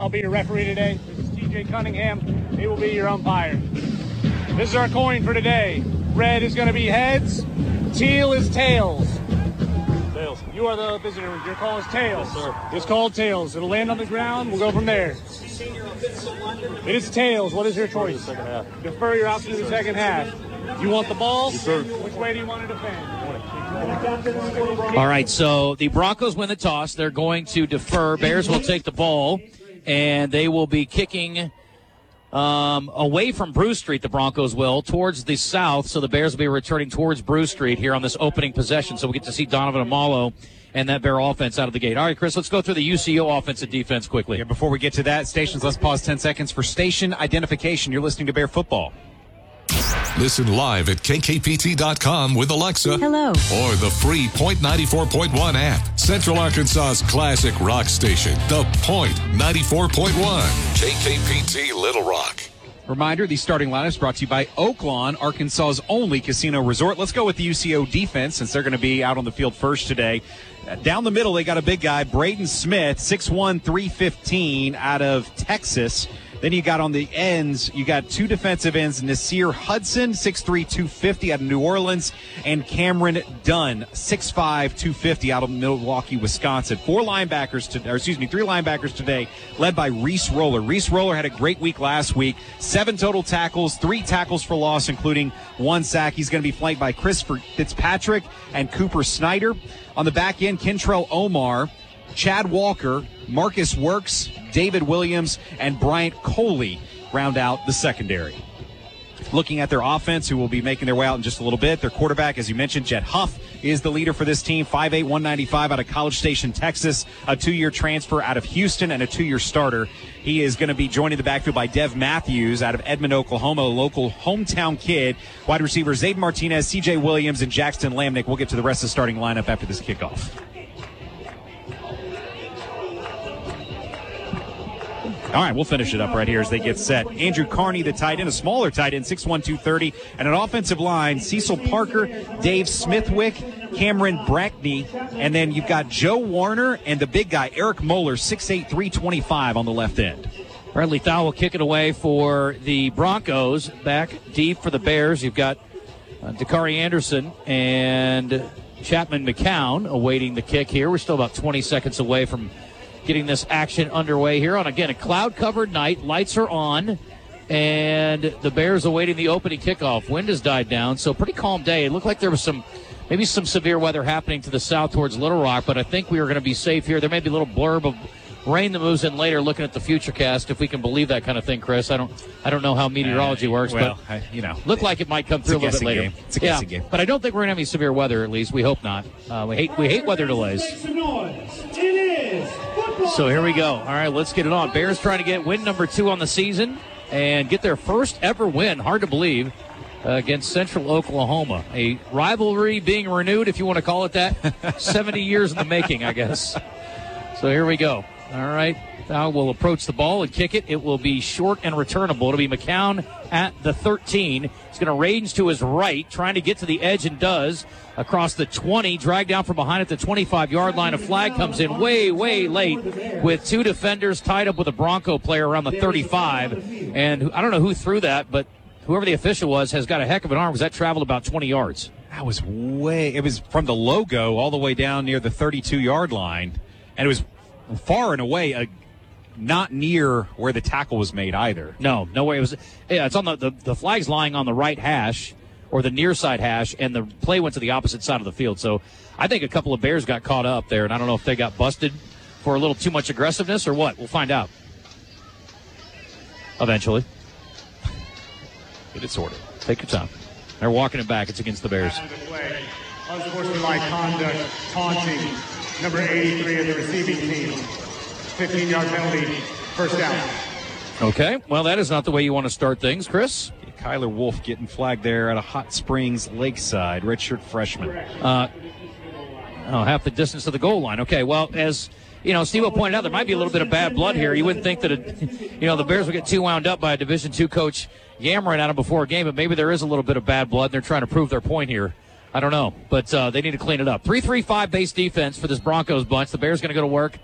I'll be your referee today. This is TJ Cunningham. He will be your umpire. This is our coin for today. Red is going to be heads. Teal is tails. Tails. You are the visitor. Your call is tails. Yes, sir. It's called tails. It'll land on the ground. We'll go from there. It is tails. What is your choice? Second half. Defer your option to the second half. You want the ball? Yes, sir. Which way do you want to defend? All right, so the Broncos win the toss. They're going to defer. Bears will take the ball, and they will be kicking away from Bruce Street, the Broncos will, towards the south. So the Bears will be returning towards Bruce Street here on this opening possession. So we get to see Donovan Amalo and that Bear offense out of the gate. All right, Chris, let's go through the UCO offense and defense quickly. Yeah, before we get to that, stations, let's pause 10 seconds for station identification. You're listening to Bear Football. Listen live at kkpt.com with Alexa. Hello. Or the free Point 94.1 app. Central Arkansas's classic rock station, The Point 94.1. KKPT Little Rock. Reminder, the starting lineup is brought to you by Oaklawn, Arkansas's only casino resort. Let's go with the UCO defense since they're going to be out on the field first today. Down the middle, they got a big guy, Braden Smith, 6'1", 315 out of Texas. Then you got on the ends, you got two defensive ends, Nasir Hudson, 6'3", 250 out of New Orleans, and Cameron Dunn, 6'5", 250 out of Milwaukee, Wisconsin. Three linebackers today, led by Reese Roller. Reese Roller had a great week last week. 7 total tackles, 3 tackles for loss, including 1 sack. He's going to be flanked by Chris Fitzpatrick and Cooper Snyder. On the back end, Kentrell Omar, Chad Walker, Marcus Works, David Williams, and Bryant Coley round out the secondary. Looking at their offense, who will be making their way out in just a little bit. Their quarterback, as you mentioned, Jet Huff, is the leader for this team. 5'8", 195 out of College Station, Texas. A 2-year transfer out of Houston and a 2-year starter. He is going to be joining the backfield by Dev Matthews out of Edmond, Oklahoma, a local hometown kid. Wide receiver Zayden Martinez, C.J. Williams, and Jackson Lamnick. We'll get to the rest of the starting lineup after this kickoff. All right, we'll finish it up right here as they get set. Andrew Carney, the tight end, a smaller tight end, 6'1", 230. And an offensive line, Cecil Parker, Dave Smithwick, Cameron Brackney. And then you've got Joe Warner and the big guy, Eric Moeller, 6'8", 325 on the left end. Bradley Thau will kick it away for the Broncos. Back deep for the Bears. You've got Dakari Anderson and Chapman McCown awaiting the kick here. We're still about 20 seconds away from getting this action underway here on, again, a cloud-covered night. Lights are on, and the Bears awaiting the opening kickoff. Wind has died down, so pretty calm day. It looked like there was maybe some severe weather happening to the south towards Little Rock, but I think we are going to be safe here. There may be a little blurb of rain that moves in later, looking at the Futurecast, if we can believe that kind of thing, Chris. I don't know how meteorology works, but looked like it might come through a little bit later. Game. It's a guessing game. But I don't think we're going to have any severe weather, at least. We hope not. We hate weather delays. So here we go. All right, let's get it on. Bears trying to get win number 2 on the season and get their first ever win, hard to believe, against Central Oklahoma. A rivalry being renewed, if you want to call it that. 70 years in the making, I guess. So here we go. All right, now we'll approach the ball and kick it. It will be short and returnable. It'll be McCown at the 13. He's going to range to his right, trying to get to the edge, and does. Across the 20, dragged down from behind at the 25-yard line. A flag comes in way, way late with 2 defenders tied up with a Bronco player around the 35. And I don't know who threw that, but whoever the official was has got a heck of an arm because that traveled about 20 yards. It was from the logo all the way down near the 32-yard line. And it was far and away not near where the tackle was made either. No way. It's on the flag's lying on the right hash, or the near side hash, and the play went to the opposite side of the field. So I think a couple of Bears got caught up there, and I don't know if they got busted for a little too much aggressiveness or what. We'll find out eventually. Get it sorted. Take your time. They're walking it back. It's against the Bears. Unsportsmanlike conduct, taunting, number 83 of the receiving team. 15-yard penalty, first down. Okay, well, that is not the way you want to start things, Chris. Kyler Wolf getting flagged there at a Hot Springs Lakeside, redshirt freshman. Half the distance to the goal line. Okay, well, as you know, Steve pointed out, there might be a little bit of bad blood here. You wouldn't think that the Bears would get too wound up by a Division II coach yammering at him before a game, but maybe there is a little bit of bad blood, and they're trying to prove their point here. I don't know, but they need to clean it up. 3-3-5 base defense for this Broncos bunch. The Bears going to go to work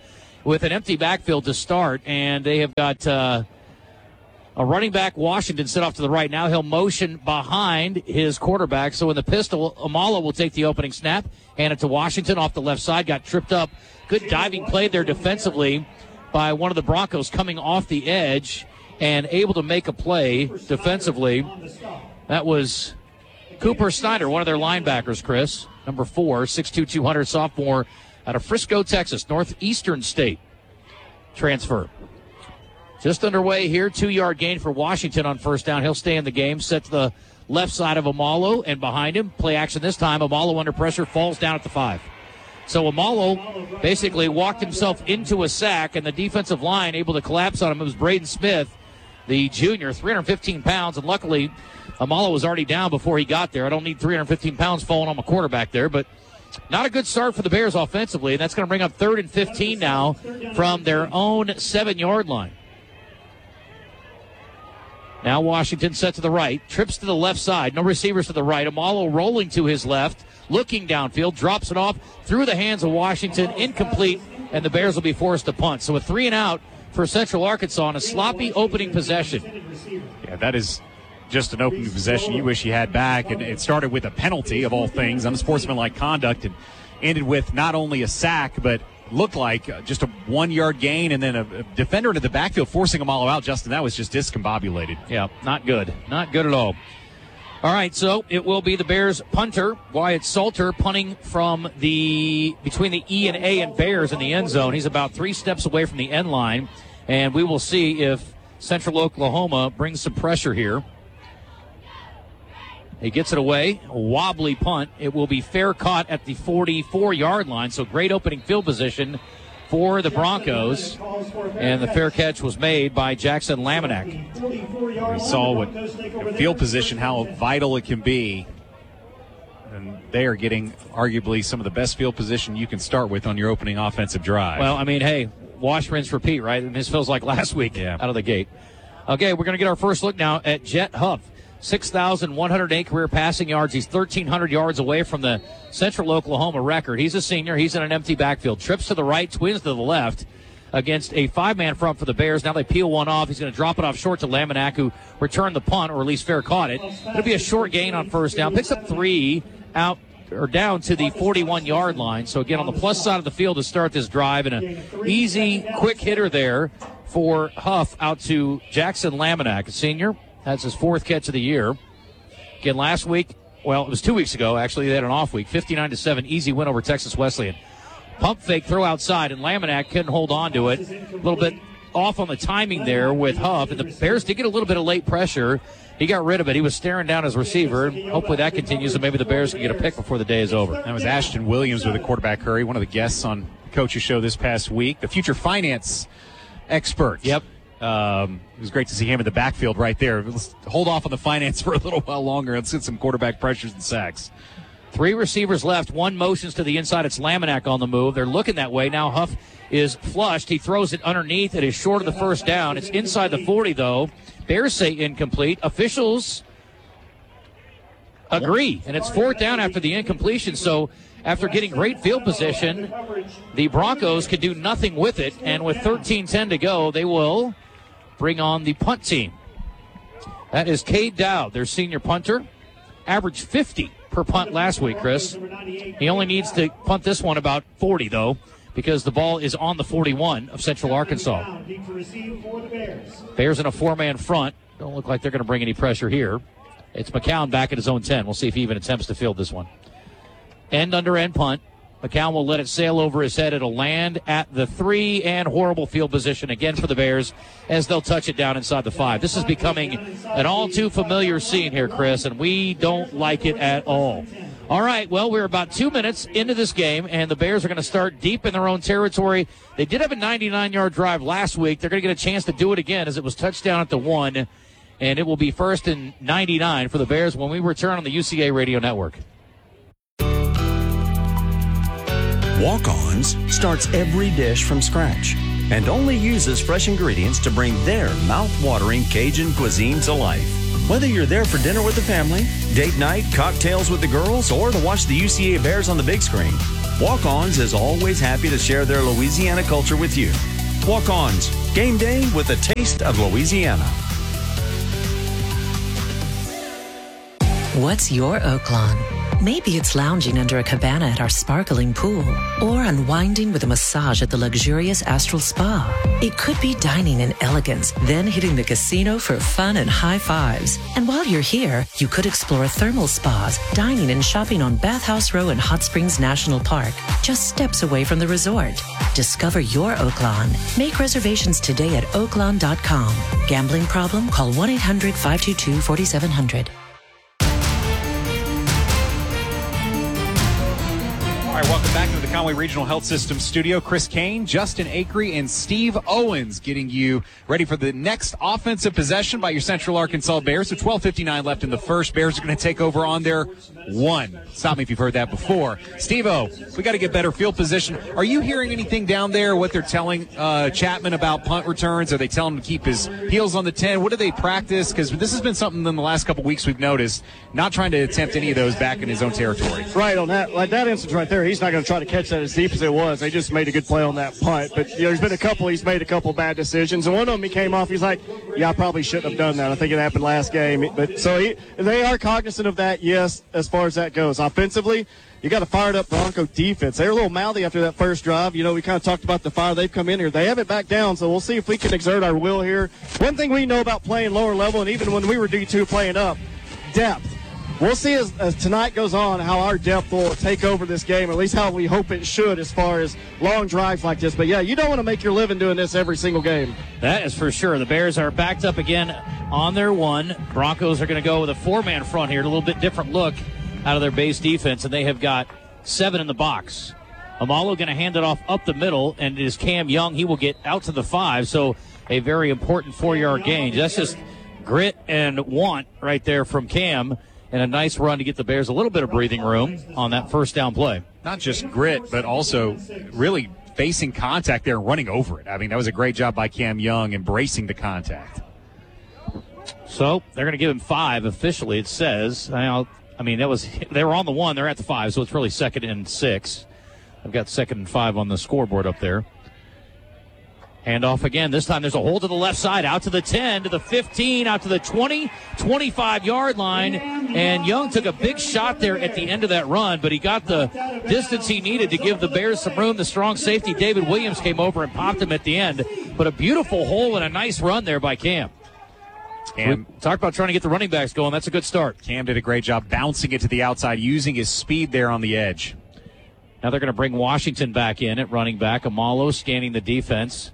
with an empty backfield to start, and they have got a running back, Washington, set off to the right. Now he'll motion behind his quarterback. So in the pistol, Amala will take the opening snap, hand it to Washington off the left side, got tripped up. Good diving play there defensively by one of the Broncos coming off the edge and able to make a play defensively. That was Cooper Snyder, one of their linebackers, Chris. Number 4, 6'2", 200 sophomore out of Frisco, Texas, Northeastern State transfer. Just underway here, 2-yard gain for Washington on first down. He'll stay in the game, set to the left side of Amalo, and behind him, play action this time. Amalo under pressure, falls down at the 5. So Amalo basically walked himself into a sack, and the defensive line able to collapse on him. It was Braden Smith, the junior, 315 pounds, and luckily Amalo was already down before he got there. I don't need 315 pounds falling on my quarterback there, but not a good start for the Bears offensively, and that's going to bring up 3rd and 15 now from their own 7-yard line. Now Washington set to the right, trips to the left side, no receivers to the right. Amalo rolling to his left, looking downfield, drops it off through the hands of Washington, incomplete, and the Bears will be forced to punt. So a 3-and-out for Central Arkansas on a sloppy opening possession. Yeah, that is just an opening possession you wish you had back, and it started with a penalty of all things, unsportsmanlike conduct, and ended with not only a sack, but looked like just a 1-yard gain, and then a defender into the backfield forcing them all out. Justin, that was just discombobulated. Yeah, not good. Not good at all. All right, so it will be the Bears punter, Wyatt Salter, punting from between the E and A and Bears in the end zone. He's about 3 steps away from the end line, and we will see if Central Oklahoma brings some pressure here. He gets it away, a wobbly punt. It will be fair caught at the 44-yard line, so great opening field position for the Broncos. And the fair catch was made by Jackson Laminack. We saw what field position, how vital it can be. And they are getting arguably some of the best field position you can start with on your opening offensive drive. Well, I mean, hey, wash, rinse, repeat, right? And this feels like last week out of the gate. Okay, we're going to get our first look now at Jet Huff. 6,108 career passing yards. He's 1,300 yards away from the Central Oklahoma record. He's a senior. He's in an empty backfield. Trips to the right, twins to the left against a 5-man front for the Bears. Now they peel one off. He's going to drop it off short to Laminack, who returned the punt, or at least fair caught it. It'll be a short gain on first down. Picks up 3 out or down to the 41-yard line. So, again, on the plus side of the field to start this drive, and an easy, quick hitter there for Huff out to Jackson Laminack, a senior. That's his 4th catch of the year. Again, last week, well, it was 2 weeks ago, actually. They had an off week. 59-7, easy win over Texas Wesleyan. Pump fake, throw outside, and Laminack couldn't hold on to it. A little bit off on the timing there with Huff. And the Bears did get a little bit of late pressure. He got rid of it. He was staring down his receiver. And hopefully that continues, and maybe the Bears can get a pick before the day is over. That was Ashton Williams with a quarterback hurry, one of the guests on Coach's Show this past week. The future finance expert. Yep. It was great to see him in the backfield right there. Let's hold off on the finance for a little while longer. Let's get some quarterback pressures and sacks. 3 receivers left. 1 motions to the inside. It's Laminack on the move. They're looking that way. Now Huff is flushed. He throws it underneath. It is short of the first down. It's inside the 40, though. Bears say incomplete. Officials agree, and it's 4th down after the incompletion. So after getting great field position, the Broncos could do nothing with it, and with 13:10 to go, they will bring on the punt team. That is Cade Dowd, their senior punter. Averaged 50 per punt last week, Chris. He only needs to punt this one about 40, though, because the ball is on the 41 of Central Arkansas. Bears in a 4-man front. Don't look like they're going to bring any pressure here. It's McCown back at his own 10. We'll see if he even attempts to field this one. End under end punt. McCown will let it sail over his head. It'll land at the 3, and horrible field position again for the Bears as they'll touch it down inside the 5. This is becoming an all too familiar scene here, Chris, and we don't like it at all. All right, well, we're about 2 minutes into this game, and the Bears are going to start deep in their own territory. They did have a 99-yard drive last week. They're going to get a chance to do it again as it was touchdown at the 1, and it will be 1st and 99 for the Bears when we return on the UCA Radio Network. Walk-Ons starts every dish from scratch and only uses fresh ingredients to bring their mouth-watering Cajun cuisine to life. Whether you're there for dinner with the family, date night, cocktails with the girls, or to watch the UCA Bears on the big screen, Walk-Ons is always happy to share their Louisiana culture with you. Walk-Ons, game day with a taste of Louisiana. What's your Oaklawn? Maybe it's lounging under a cabana at our sparkling pool, or unwinding with a massage at the luxurious Astral Spa. It could be dining in elegance, then hitting the casino for fun and high fives. And while you're here, you could explore thermal spas, dining and shopping on Bathhouse Row in Hot Springs National Park, just steps away from the resort. Discover your Oaklawn. Make reservations today at oaklawn.com. Gambling problem? Call 1-800-522-4700. All right, welcome back to the Conway Regional Health System studio. Chris Kane, Justin Acree, and Steve Owens getting you ready for the next offensive possession by your Central Arkansas Bears. So 12:59 left in the first. Bears are going to take over on their one. Stop me if you've heard that before. Steve-O, we got to get better field position. Are you hearing anything down there, what they're telling Chapman about punt returns? Are they telling him to keep his heels on the 10? What do they practice? Because this has been something in the last couple weeks we've noticed, not trying to attempt any of those back in his own territory. Right, on that, like that instance right there, he's not going to try to catch that as deep as it was. They just made a good play on that punt. But there's been he's made a couple bad decisions. And one of them, he came off, he's like, yeah, I probably shouldn't have done that. I think it happened last game. But so they are cognizant of that, yes, as far as that goes. Offensively, you got a fired up Bronco defense. They're a little mouthy after that first drive. We kind of talked about the fire they've come in here. They haven't backed down, so we'll see if we can exert our will here. One thing we know about playing lower level, and even when we were D2 playing up, depth. We'll see as tonight goes on how our depth will take over this game, or at least how we hope it should as far as long drives like this. But, yeah, you don't want to make your living doing this every single game. That is for sure. The Bears are backed up again on their one. Broncos are going to go with a four-man front here, a little bit different look out of their base defense, and they have got 7 in the box. Amalo going to hand it off up the middle, and it is Cam Young. He will get out to the 5, so a very important 4-yard gain. That's just grit and want right there from Cam. And a nice run to get the Bears a little bit of breathing room on that first down play. Not just grit, but also really facing contact there and running over it. I mean, that was a great job by Cam Young embracing the contact. So they're going to give him 5 officially, it says. They were on the 1. They're at the 5, so it's really 2nd and 6. I've got 2nd and 5 on the scoreboard up there. Handoff again. This time there's a hole to the left side, out to the 10, to the 15, out to the 20, 25-yard line. And Young took a big shot there at the end of that run, but he got the distance he needed to give the Bears some room. The strong safety, David Williams, came over and popped him at the end. But a beautiful hole and a nice run there by Cam. Cam talked about trying to get the running backs going. That's a good start. Cam did a great job bouncing it to the outside, using his speed there on the edge. Now they're going to bring Washington back in at running back. Amalo scanning the defense.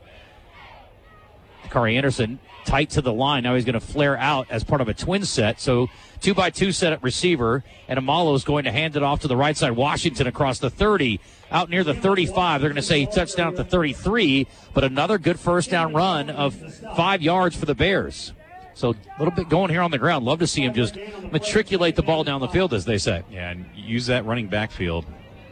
Kari Anderson tight to the line. Now he's going to flare out as part of a twin set. So 2x2 set at receiver, and Amalo is going to hand it off to the right side. Washington across the 30, out near the 35. They're going to say touchdown at the 33, but another good first down run of 5 yards for the Bears. So a little bit going here on the ground. Love to see him just matriculate the ball down the field, as they say. Yeah, and use that running backfield.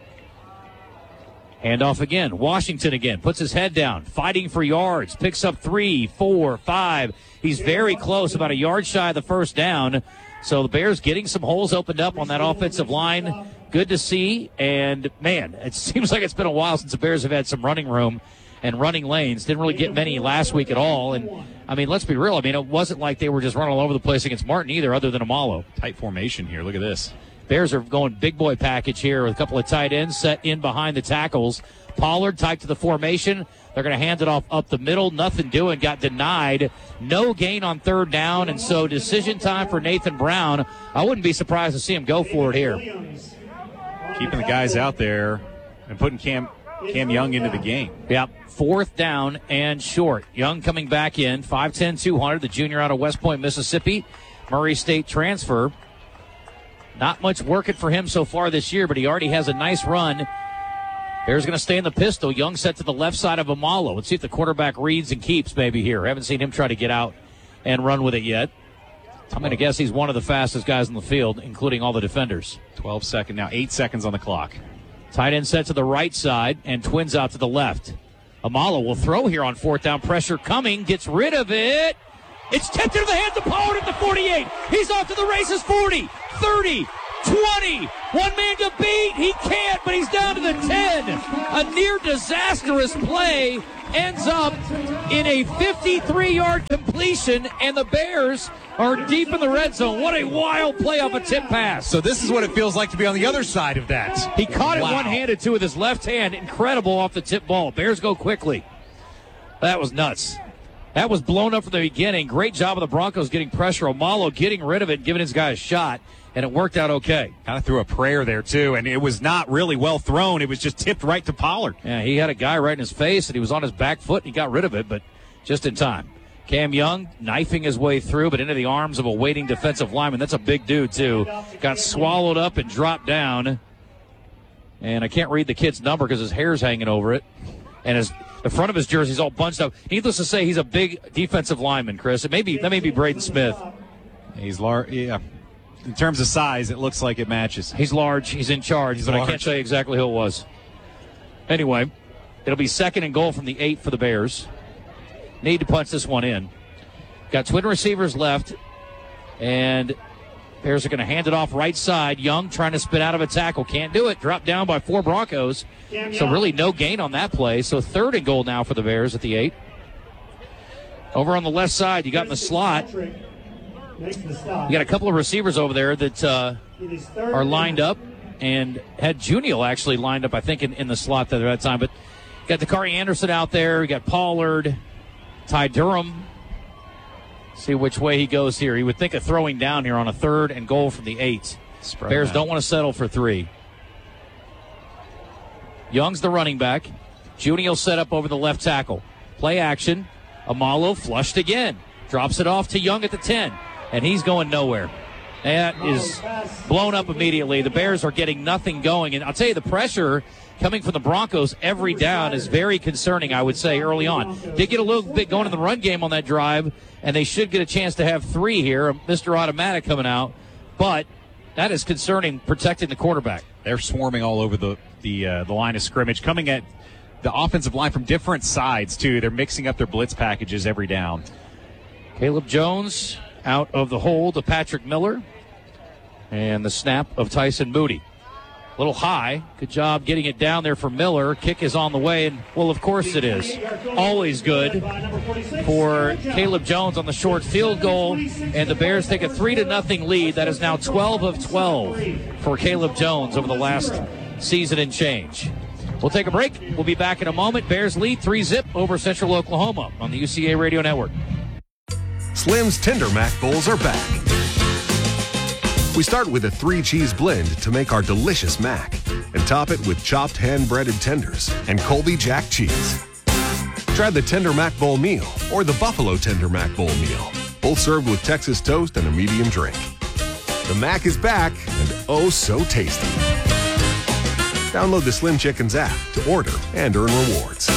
Handoff again. Washington again. Puts his head down. Fighting for yards. Picks up 3, 4, 5. He's very close. About a yard shy of the first down. So the Bears getting some holes opened up on that offensive line. Good to see. And, man, it seems like it's been a while since the Bears have had some running room and running lanes. Didn't really get many last week at all. And, I mean, let's be real. I mean, it wasn't like they were just running all over the place against Martin either, other than Amalo. Tight formation here. Look at this. Bears are going big boy package here with a couple of tight ends set in behind the tackles. Pollard tight to the formation. They're going to hand it off up the middle. Nothing doing. Got denied. No gain on third down. And so decision time for Nathan Brown. I wouldn't be surprised to see him go for it here. Keeping the guys out there and putting Cam Young into the game. Yep. 4th down and short. Young coming back in. 5'10", 200. The junior out of West Point, Mississippi. Murray State transfer. Not much working for him so far this year, but he already has a nice run. Bears going to stay in the pistol. Young set to the left side of Amalo. Let's see if the quarterback reads and keeps maybe here. Haven't seen him try to get out and run with it yet. I'm going to guess he's one of the fastest guys in the field, including all the defenders. 12 seconds now, 8 seconds on the clock. Tight end set to the right side and twins out to the left. Amalo will throw here on 4th down. Pressure coming. Gets rid of it. It's tipped into the hands of Pollard at the 48. He's off to the races. 40, 30, 20, One man to beat. He can't, but he's down to the 10. A near disastrous play ends up in a 53-yard completion, and the Bears are deep in the red zone. What a wild play off a tip pass. So this is what it feels like to be on the other side of that. He caught it one-handed, too, with his left hand. Incredible off the tip ball. Bears go quickly. That was nuts. That was blown up from the beginning. Great job of the Broncos getting pressure. Omalo getting rid of it and giving his guy a shot, and it worked out okay. Kind of threw a prayer there, too, and it was not really well thrown. It was just tipped right to Pollard. Yeah, he had a guy right in his face, and he was on his back foot, and he got rid of it, but just in time. Cam Young knifing his way through, but into the arms of a waiting defensive lineman. That's a big dude, too. Got swallowed up and dropped down. And I can't read the kid's number because his hair's hanging over it. And the front of his jersey's all bunched up. Needless to say, he's a big defensive lineman, Chris. That may be Braden Smith. He's large, yeah. In terms of size, it looks like it matches. He's large. He's in charge, but I can't tell you exactly who it was. Anyway, it'll be 2nd and goal from the 8 for the Bears. Need to punch this one in. Got twin receivers left, and Bears are going to hand it off right side. Young trying to spin out of a tackle. Can't do it. Dropped down by 4 Broncos. So really no gain on that play. So 3rd and goal now for the Bears at the 8. Over on the left side, you got in the slot. You got a couple of receivers over there that are lined up, and had Junior actually lined up, I think, in the slot there at that time. But you got Dakari Anderson out there. You got Pollard, Ty Durham. See which way he goes here. He would think of throwing down here on a 3rd and goal from the 8. Bears don't want to settle for 3. Young's the running back. Junior set up over the left tackle. Play action. Omalo flushed again. Drops it off to Young at the 10. And he's going nowhere. That is blown up immediately. The Bears are getting nothing going. And I'll tell you, the pressure coming from the Broncos every down is very concerning, I would say, early on. They get a little bit going in the run game on that drive, and they should get a chance to have 3 here. Mr. Automatic coming out. But that is concerning, protecting the quarterback. They're swarming all over the line of scrimmage, coming at the offensive line from different sides, too. They're mixing up their blitz packages every down. Caleb Jones out of the hole to Patrick Miller. And the snap of Tyson Moody. A little high. Good job getting it down there for Miller. Kick is on the way, and, well, of course it is. Always good for Caleb Jones on the short field goal, and the Bears take a 3-0 lead. That is now 12 of 12 for Caleb Jones over the last season and change. We'll take a break. We'll be back in a moment. Bears lead 3-0 over Central Oklahoma on the UCA Radio Network. Slim's Tender Mac Bowls are back. We start with a 3-cheese blend to make our delicious mac and top it with chopped hand-breaded tenders and Colby Jack cheese. Try the Tender Mac Bowl meal or the Buffalo Tender Mac Bowl meal, both served with Texas toast and a medium drink. The mac is back and oh so tasty. Download the Slim Chickens app to order and earn rewards.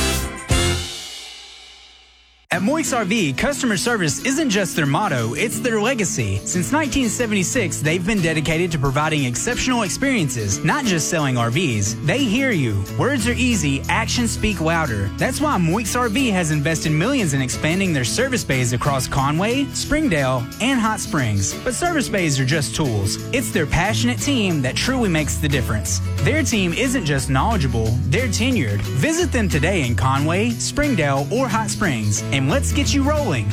At Moix RV, customer service isn't just their motto, it's their legacy. Since 1976, they've been dedicated to providing exceptional experiences, not just selling RVs. They hear you. Words are easy, actions speak louder. That's why Moix RV has invested millions in expanding their service bays across Conway, Springdale, and Hot Springs. But service bays are just tools. It's their passionate team that truly makes the difference. Their team isn't just knowledgeable, they're tenured. Visit them today in Conway, Springdale, or Hot Springs, and let's get you rolling.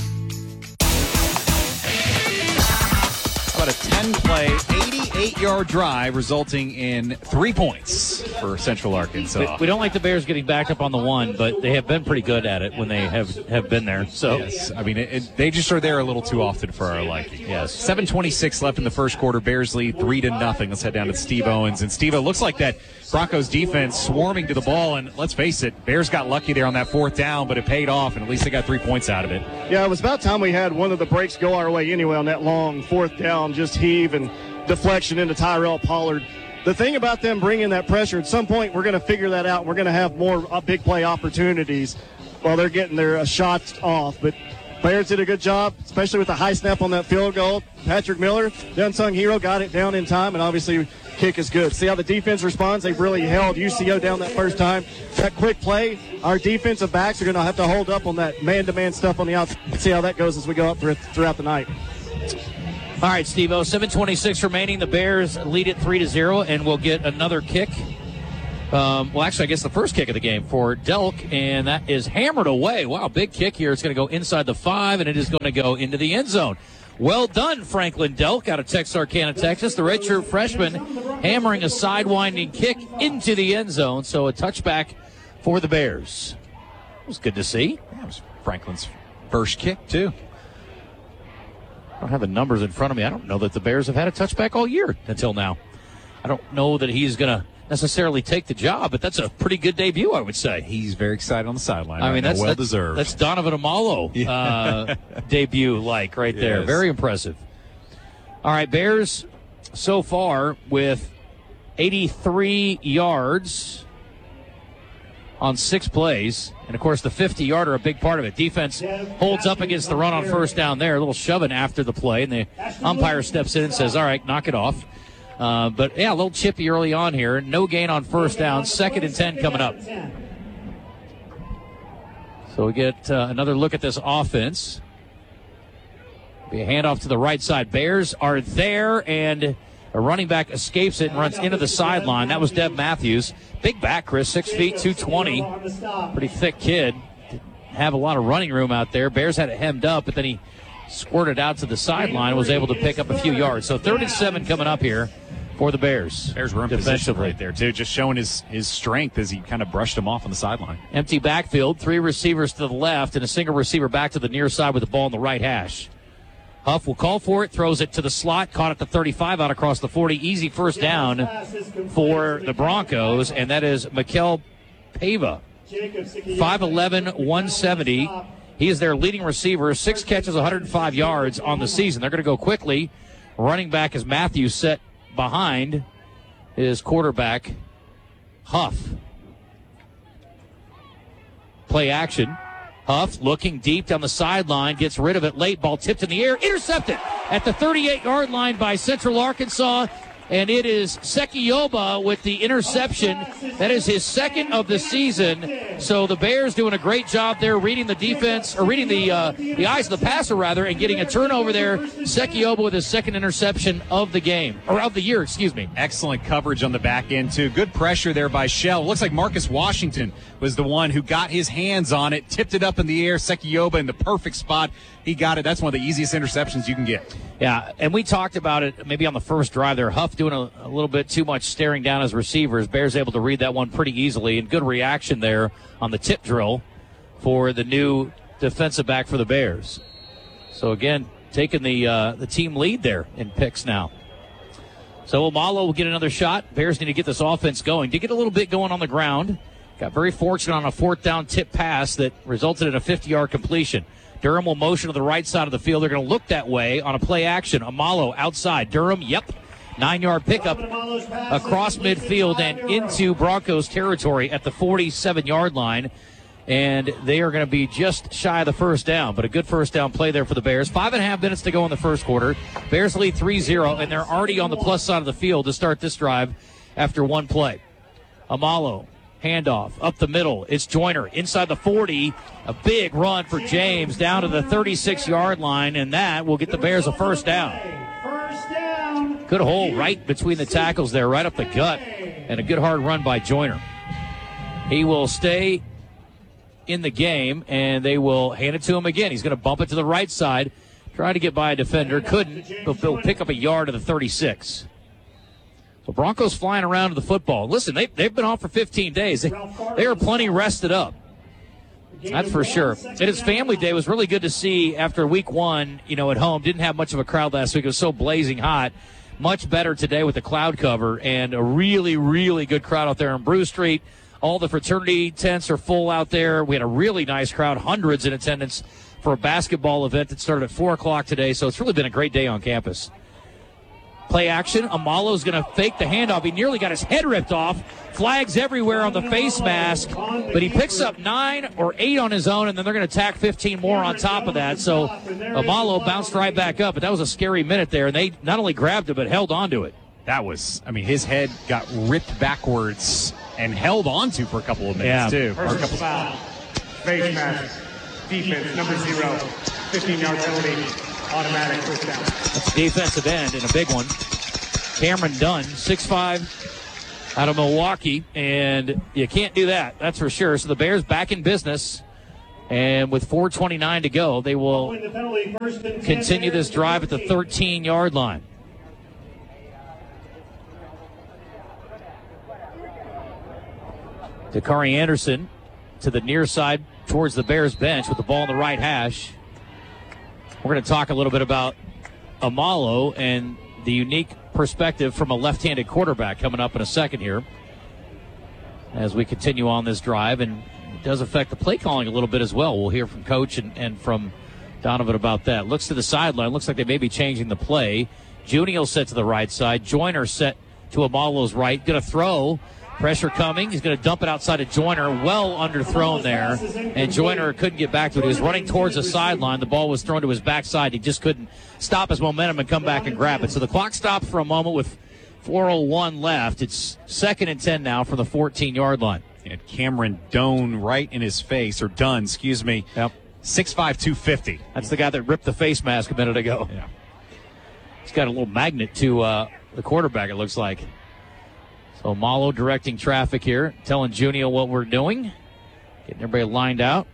About a 10-play, 88-yard drive resulting in 3 points for Central Arkansas. We don't like the Bears getting backed up on the 1, but they have been pretty good at it when they have been there. So yes, I mean, they just are there a little too often for our liking. Yes. 7:26 left in the first quarter. Bears lead 3-0. Let's head down to Steve Owens. And Steve, it looks like that Broncos defense swarming to the ball, and let's face it, Bears got lucky there on that 4th down, but it paid off, and at least they got 3 points out of it. Yeah, it was about time we had one of the breaks go our way anyway on that long 4th down, just heave and deflection into Tyrell Pollard. The thing about them bringing that pressure, at some point we're going to figure that out. We're going to have more big play opportunities while they're getting their shots off. But Bears did a good job, especially with the high snap on that field goal. Patrick Miller, the unsung hero, got it down in time, and obviously kick is good. See how the defense responds? They've really held UCO down that first time. That quick play, our defensive backs are going to have to hold up on that man-to-man stuff on the outside. See how that goes as we go up throughout the night. All right, Steve-O, 7:26 remaining. The Bears lead it 3-0, and we'll get another kick. Well, actually, I guess the first kick of the game for Delk, and that is hammered away. Wow, big kick here. It's going to go inside the 5, and it is going to go into the end zone. Well done, Franklin Delk, out of Texarkana, Texas. The redshirt freshman hammering a sidewinding kick into the end zone, so a touchback for the Bears. It was good to see. That was Franklin's first kick, too. I don't have the numbers in front of me. I don't know that the Bears have had a touchback all year until now. I don't know that he's going to necessarily take the job, but that's a pretty good debut, I would say. He's very excited on the sideline. I mean, that's well-deserved. That's Donovan Amalo debut right there. Yes. Very impressive. All right, Bears so far with 83 yards on 6 plays. And, of course, the 50-yarder, a big part of it. Defense holds up against the run on first down there. A little shoving after the play. And the umpire steps in and says, all right, knock it off. But, yeah, a little chippy early on here. No gain on first down. 2nd and 10 coming up. So we get another look at this offense. Be a handoff to the right side. Bears are there, and a running back escapes it and runs into the sideline. That was Deb Matthews. Big back, Chris, 6 feet, 220. Pretty thick kid. Didn't have a lot of running room out there. Bears had it hemmed up, but then he squirted out to the sideline and was able to pick up a few yards. So 3rd and 7 coming up here for the Bears. Bears were in position right there, too, just showing his strength as he kind of brushed him off on the sideline. Empty backfield, 3 receivers to the left, and a single receiver back to the near side with the ball in the right hash. Huff will call for it, throws it to the slot, caught at the 35 out across the 40. Easy first down for the Broncos, and that is Mikel Pava. 5'11", 170. He is their leading receiver, 6 catches, 105 yards on the season. They're going to go quickly. Running back is Matthews set behind his quarterback, Huff. Play action. Huff looking deep down the sideline, gets rid of it late. Ball tipped in the air, intercepted at the 38-yard line by Central Arkansas. And it is Sekioba with the interception. That is his 2nd of the season. So the Bears doing a great job there, reading the defense, or reading the eyes of the passer, rather, and getting a turnover there. Sekioba with his 2nd interception of the game, or of the year, excuse me. Excellent coverage on the back end, too. Good pressure there by Shell. Looks like Marcus Washington was the one who got his hands on it, tipped it up in the air. Sekioba in the perfect spot. He got it. That's one of the easiest interceptions you can get. Yeah, and we talked about it maybe on the first drive there. Huff doing a little bit too much staring down his receivers. Bears able to read that one pretty easily, and good reaction there on the tip drill for the new defensive back for the Bears. So, again, taking the team lead there in picks now. So Amalo will get another shot. Bears need to get this offense going. Did get a little bit going on the ground. Got very fortunate on a 4th down tip pass that resulted in a 50-yard completion. Durham will motion to the right side of the field. They're going to look that way on a play action. Amalo outside. Durham, 9-yard pickup across midfield and into Broncos territory at the 47-yard line. And they are going to be just shy of the first down, but a good first down play there for the Bears. 5.5 minutes to go in the first quarter. Bears lead 3-0, and they're already on the plus side of the field to start this drive after one play. Amalo. Handoff up the middle. It's Joyner inside the 40. A big run for James down to the 36-yard line, and that will get the Bears a first down. Good hole right between the tackles there, right up the gut, and a good hard run by Joyner. He will stay in the game, and they will hand it to him again. He's going to bump it to the right side, trying to get by a defender. Couldn't, but they'll pick up a yard at the 36. The Broncos flying around to the football. Listen, they've been off for 15 days. They are plenty rested up. That's for sure. And his family day was really good to see after week 1, at home. Didn't have much of a crowd last week. It was so blazing hot. Much better today with the cloud cover and a really, really good crowd out there on Brew Street. All the fraternity tents are full out there. We had a really nice crowd, hundreds in attendance for a basketball event that started at 4 o'clock today. So it's really been a great day on campus. Play action. Amalo's going to fake the handoff. He nearly got his head ripped off. Flags everywhere on the face mask. But he picks up 9 or 8 on his own, and then they're going to tack 15 more on top of that. So Amalo bounced right back up. But that was a scary minute there, and they not only grabbed it, but held on to it. That was, his head got ripped backwards and held on to for a couple of minutes, too. Personal foul. Face mask. Defense, number 0. 15-yard penalty. Automatic first down. That's a defensive end and a big one. Cameron Dunn, 6'5", out of Milwaukee, and you can't do that, that's for sure. So the Bears back in business, and with 4:29 to go, they will continue this drive at the 13-yard line. Dakari Anderson to the near side towards the Bears bench with the ball in the right hash. We're going to talk a little bit about Amalo and the unique perspective from a left-handed quarterback coming up in a second here as we continue on this drive, and it does affect the play calling a little bit as well. We'll hear from Coach and from Donovan about that. Looks to the sideline. Looks like they may be changing the play. Juniel set to the right side. Joyner set to Amalo's right. Going to throw. Pressure coming. He's going to dump it outside of Joyner. Well underthrown there. And Joyner couldn't get back to it. He was running towards the sideline. The ball was thrown to his backside. He just couldn't stop his momentum and come back and grab it. So the clock stopped for a moment with 4:01 left. It's 2nd and 10 now from the 14-yard line. And Cameron Dunn right in his face, or Dunn, excuse me. Yep. 6'5", 250. That's the guy that ripped the face mask a minute ago. Yeah. He's got a little magnet to the quarterback, it looks like. So Malo directing traffic here, telling Junio what we're doing, getting everybody lined out.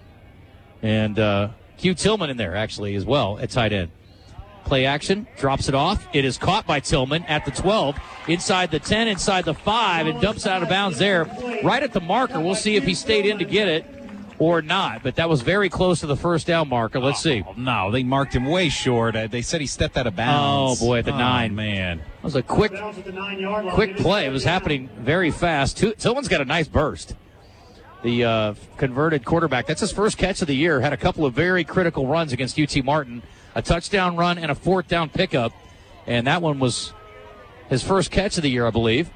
And Q Tillman in there, actually, as well, at tight end. Play action, drops it off. It is caught by Tillman at the 12, inside the 10, inside the 5, and dumps out of bounds there, right at the marker. We'll see if he stayed in to get it or not, but that was very close to the first down marker. Let's see. No, they marked him way short. They said he stepped out of bounds. Oh, boy, at the 9. Man. That was a quick play. It was happening very fast. Tillman's got a nice burst. The converted quarterback, that's his first catch of the year, had a couple of very critical runs against UT Martin, a touchdown run and a 4th down pickup, and that one was his first catch of the year, I believe.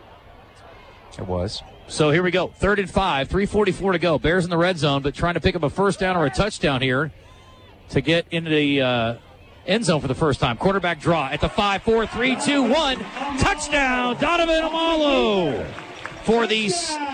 It was. So here we go, 3rd and 5, 3:44 to go. Bears in the red zone, but trying to pick up a first down or a touchdown here to get into the end zone for the first time. Quarterback draw at the 5, 4, 3, 2, 1. Touchdown, Donovan Amalo. For the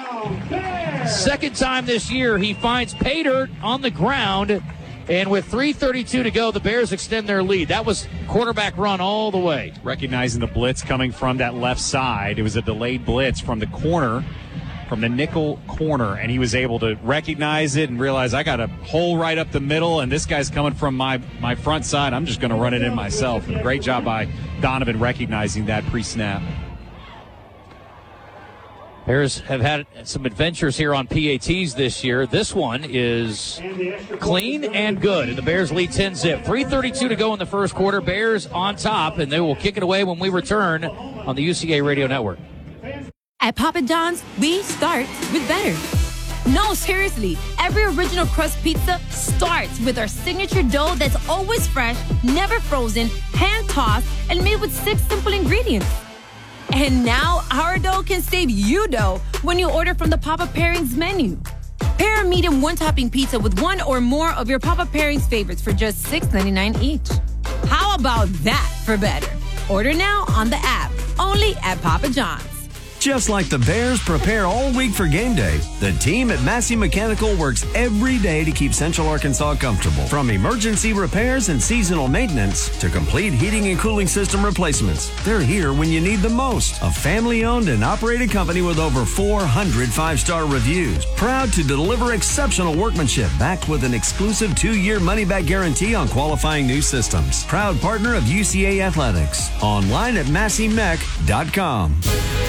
second time this year, he finds pay dirt on the ground. And with 3:32 to go, the Bears extend their lead. That was quarterback run all the way. Recognizing the blitz coming from that left side. It was a delayed blitz from the corner, from the nickel corner, and he was able to recognize it and realize I got a hole right up the middle, and this guy's coming from my front side. I'm just going to run it in myself. And great job by Donovan recognizing that pre-snap. Bears have had some adventures here on PATs this year. This one is clean and good, and the Bears lead 10-zip. 3:32 to go in the first quarter. Bears on top, and they will kick it away when we return on the UCA Radio Network. At Papa John's, we start with better. No, seriously, every original crust pizza starts with our signature dough that's always fresh, never frozen, hand-tossed, and made with 6 simple ingredients. And now our dough can save you dough when you order from the Papa Pairings menu. Pair a medium one-topping pizza with one or more of your Papa Pairings favorites for just $6.99 each. How about that for better? Order now on the app, only at Papa John's. Just like the Bears prepare all week for game day, the team at Massey Mechanical works every day to keep Central Arkansas comfortable. From emergency repairs and seasonal maintenance to complete heating and cooling system replacements, they're here when you need them most. A family-owned and operated company with over 400 5-star reviews. Proud to deliver exceptional workmanship backed with an exclusive 2-year money-back guarantee on qualifying new systems. Proud partner of UCA Athletics. Online at MasseyMech.com.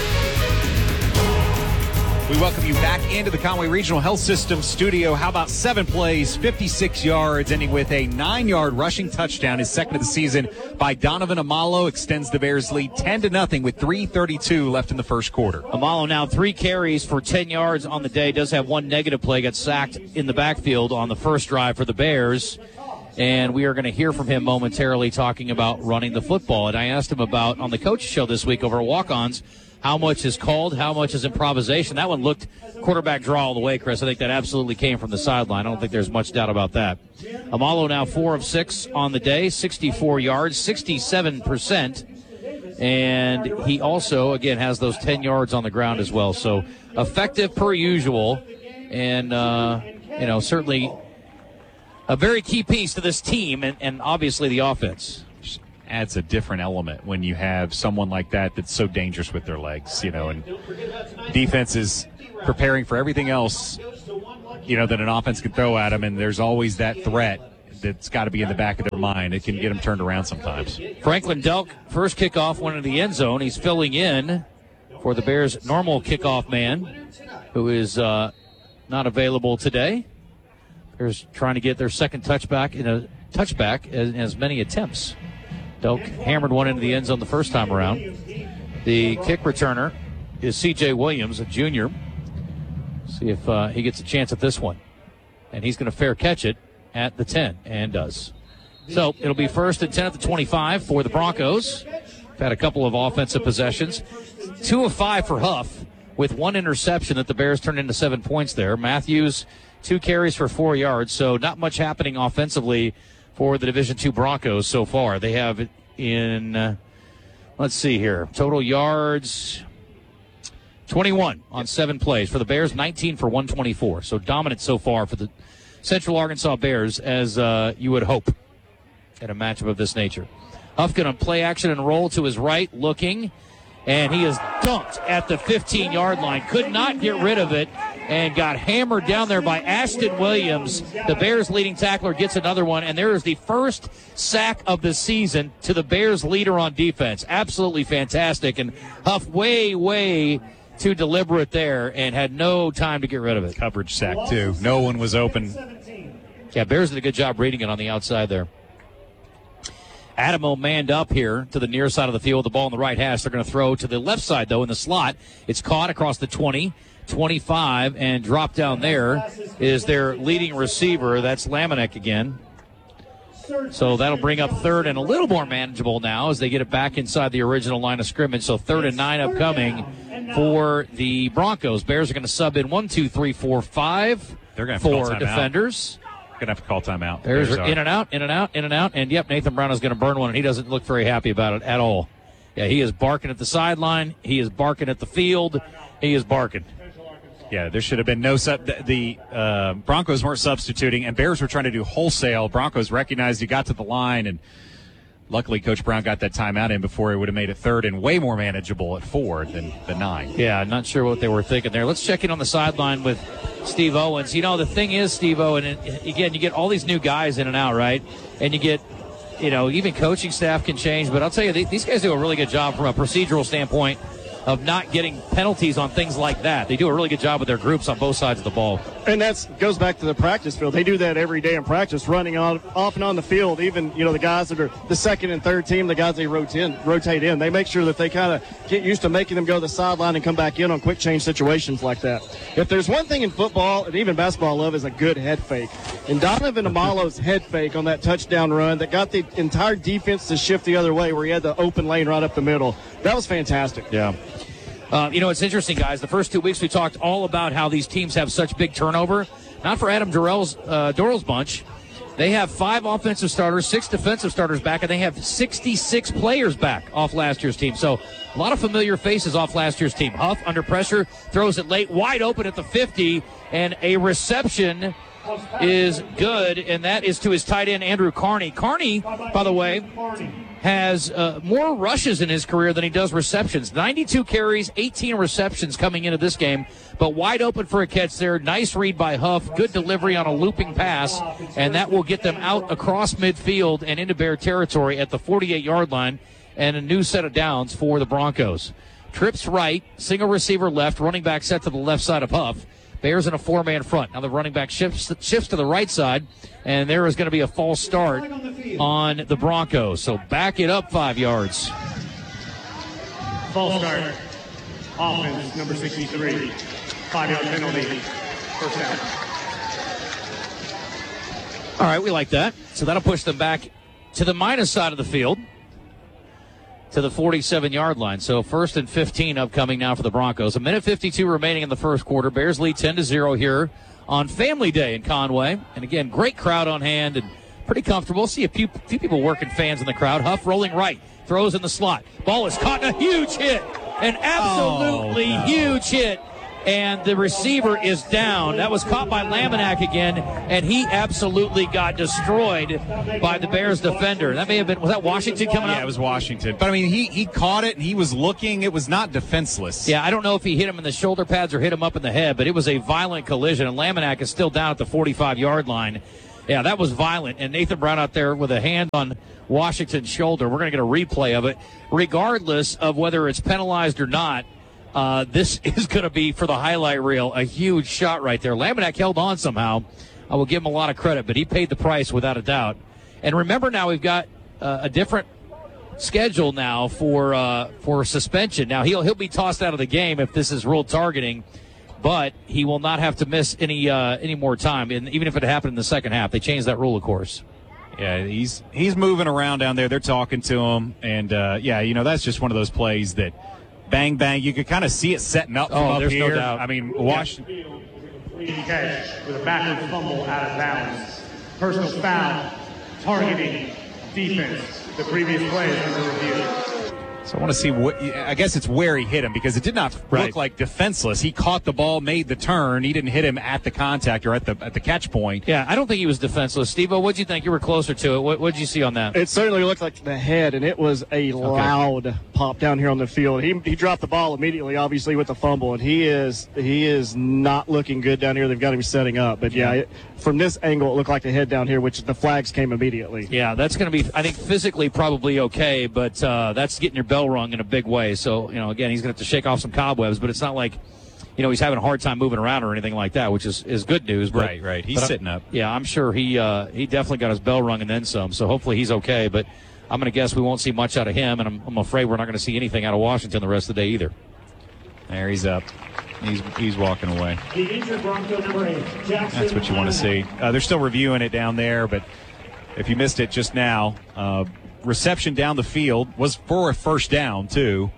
We welcome you back into the Conway Regional Health System studio. How about 7 plays, 56 yards, ending with a 9-yard rushing touchdown. His second of the season by Donovan Amalo extends the Bears' lead 10-0 with 3:32 left in the first quarter. Amalo now 3 carries for 10 yards on the day. Does have 1 negative play. Got sacked in the backfield on the first drive for the Bears. And we are going to hear from him momentarily talking about running the football. And I asked him about, on the coach show this week over at Walk-Ons, how much is called, how much is improvisation. That one looked quarterback draw all the way, Chris. I think that absolutely came from the sideline. I don't think there's much doubt about that. Amalo now 4 of 6 on the day, 64 yards, 67%. And he also, again, has those 10 yards on the ground as well. So effective per usual. And, certainly a very key piece to this team and obviously the offense. Adds a different element when you have someone like that that's so dangerous with their legs, and defense is preparing for everything else, that an offense can throw at them, and there's always that threat that's got to be in the back of their mind. It can get them turned around sometimes. Franklin Delk, first kickoff, went into the end zone. He's filling in for the Bears' normal kickoff man, who is not available today. Bears trying to get their second touchback in as many attempts. Delk hammered one into the end zone the first time around. The kick returner is C.J. Williams, a junior. See if he gets a chance at this one. And he's going to fair catch it at the 10, and does. So it'll be 1st and 10 at the 25 for the Broncos. We've had a couple of offensive possessions. 2 of 5 for Huff, with one interception that the Bears turned into 7 points there. Matthews, 2 carries for 4 yards, so not much happening offensively for the Division II Broncos so far. They have it in, let's see here, total yards, 21 on 7 plays. For the Bears, 19 for 124. So dominant so far for the Central Arkansas Bears, as you would hope in a matchup of this nature. Huff going to play action and roll to his right, looking, and he is dunked at the 15-yard line. Could not get rid of it, and got hammered down there by Ashton Williams. The Bears' leading tackler gets another one, and there is the first sack of the season to the Bears' leader on defense. Absolutely fantastic, and Huff way too deliberate there and had no time to get rid of it. Coverage sack, too. No one was open. Yeah, Bears did a good job reading it on the outside there. Adamo manned up here to the near side of the field, the ball in the right hash. They're going to throw to the left side, though, in the slot. It's caught across the 20, 25, and dropped down there is their leading receiver. That's Lamanek again. So that'll bring up 3rd and a little more manageable now as they get it back inside the original line of scrimmage. So 3rd and 9 upcoming for the Broncos. Bears are going to sub in 1, 2, 3, 4, 5. They're going to have to for call defenders. Going to have to call timeout. Bears are in and out. And, yep, Nathan Brown is going to burn one, and he doesn't look very happy about it at all. Yeah, he is barking at the sideline. He is barking at the field. He is barking. Yeah, there should have been no the Broncos weren't substituting, and Bears were trying to do wholesale. Broncos recognized he got to the line, and luckily Coach Brown got that timeout in before he would have made it 3rd and way more manageable at 4 than the 9. Yeah, not sure what they were thinking there. Let's check in on the sideline with Steve Owens. The thing is, Steve Owens, and again, you get all these new guys in and out, right? And you get, even coaching staff can change. But I'll tell you, these guys do a really good job from a procedural standpoint of not getting penalties on things like that. They do a really good job with their groups on both sides of the ball. And that goes back to the practice field. They do that every day in practice, running off and on the field. Even, the guys that are the 2nd and 3rd team, the guys they rotate in, they make sure that they kind of get used to making them go to the sideline and come back in on quick change situations like that. If there's one thing in football and even basketball I love is a good head fake. And Donovan Amalo's head fake on that touchdown run that got the entire defense to shift the other way where he had the open lane right up the middle, that was fantastic. Yeah. It's interesting, guys. The first 2 weeks we talked all about how these teams have such big turnover. Not for Adam Dorrell's bunch. They have 5 offensive starters, 6 defensive starters back, and they have 66 players back off last year's team. So a lot of familiar faces off last year's team. Huff, under pressure, throws it late, wide open at the 50, and a reception is good, and that is to his tight end, Andrew Carney. Carney, by the way, has more rushes in his career than he does receptions. 92 carries, 18 receptions coming into this game, but wide open for a catch there. Nice read by Huff. Good delivery on a looping pass, and that will get them out across midfield and into Bear territory at the 48-yard line, and a new set of downs for the Broncos. Trips right, single receiver left, running back set to the left side of Huff. Bears in a 4-man front. Now the running back shifts to the right side, and there is going to be a false start on the Broncos. So back it up 5 yards. False start. Offense, number 63. 5-yard penalty. First down. All right, we like that. So that'll push them back to the minus side of the field, to the 47-yard line. So 1st and 15 upcoming now for the Broncos. 1:52 remaining in the first quarter. Bears lead 10-0 here on Family Day in Conway. And again, great crowd on hand and pretty comfortable. See a few people working fans in the crowd. Huff rolling right, throws in the slot. Ball is caught in a huge hit. An absolutely huge hit and the receiver is down. That was caught by Laminack again, and he absolutely got destroyed by the Bears defender. That may have been, was that Washington coming out? Yeah, it was Washington. But, I mean, he caught it, and he was looking. It was not defenseless. Yeah, I don't know if he hit him in the shoulder pads or hit him up in the head, but it was a violent collision, and Laminack is still down at the 45-yard line. Yeah, that was violent, and Nathan Brown out there with a hand on Washington's shoulder. We're going to get a replay of it. Regardless of whether it's penalized or not, this is going to be, for the highlight reel, a huge shot right there. Laminack held on somehow. I will give him a lot of credit, but he paid the price without a doubt. And remember now we've got a different schedule now for suspension. Now he'll be tossed out of the game if this is ruled targeting, but he will not have to miss any more time. And even if it happened in the second half, they changed that rule, of course. Yeah, he's moving around down there. They're talking to him, and that's just one of those plays that. Bang, bang. You could kind of see it setting up from up there's here. No doubt. I mean, Washington. Catch with a backwards fumble out of bounds. Personal foul, targeting, defense. The previous play is under review. So I want to see I guess it's where he hit him, because it did not look like defenseless. He caught the ball, made the turn. He didn't hit him at the contact or at the catch point. Yeah, I don't think he was defenseless. Steve-O, what'd you think? You were closer to it. What did you see on that? It certainly looked like the head, and it was a loud pop down here on the field. He dropped the ball immediately, obviously, with the fumble, and he is not looking good down here. They've got him setting up. But, from this angle, it looked like the head down here, which the flags came immediately. Yeah, that's going to be, I think, physically probably okay, but that's getting your bell rung in a big way. So, again, he's going to have to shake off some cobwebs, but it's not like, he's having a hard time moving around or anything like that, which is good news. But, right. He's sitting up. Yeah, I'm sure he definitely got his bell rung and then some, so hopefully he's okay. But I'm going to guess we won't see much out of him, and I'm afraid we're not going to see anything out of Washington the rest of the day either. There, he's up. He's walking away. The injured Bronco number 8, Jackson. That's what you want to see. They're still reviewing it down there, but if you missed it just now, reception down the field was for a first down too,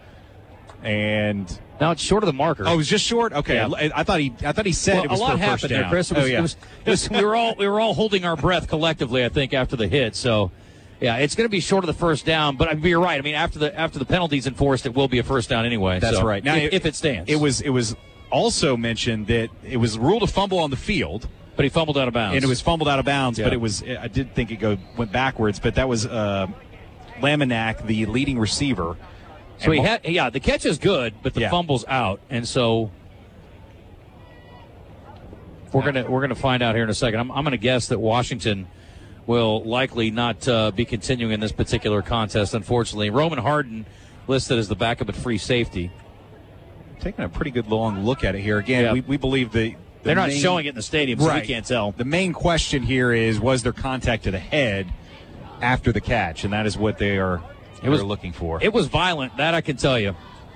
and now it's short of the marker. Oh, it was just short. Okay, yeah. I thought he said it was for a first down. There, Chris. We were all holding our breath collectively, I think, after the hit. So, yeah, it's going to be short of the first down. But you're right. I mean, after the penalty's enforced, it will be a first down anyway. That's right. Now, if it stands, it was also mentioned that it was ruled a fumble on the field. But he fumbled out of bounds. And it was fumbled out of bounds, but I did think it went backwards, but that was Laminack, the leading receiver. So the catch is good, but the fumble's out. And so we're gonna find out here in a second. I'm gonna guess that Washington will likely not be continuing in this particular contest, unfortunately. Roman Harden listed as the backup at free safety. Taking a pretty good long look at it here. Again, we believe they're not showing it in the stadium, so we can't tell. The main question here is, was there contact to the head after the catch? And that is what they're looking for. It was violent, that I can tell you.